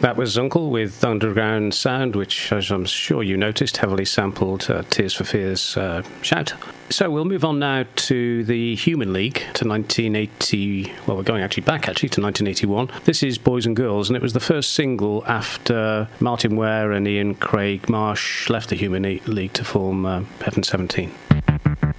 That was Zunkel with Underground Sound, which, as I'm sure you noticed, heavily sampled Tears for Fears' Shout. So we'll move on now to the Human League, to 1980... Well, we're going back to 1981. This is Boys and Girls, and it was the first single after Martin Ware and Ian Craig Marsh left the Human League to form Heaven 17.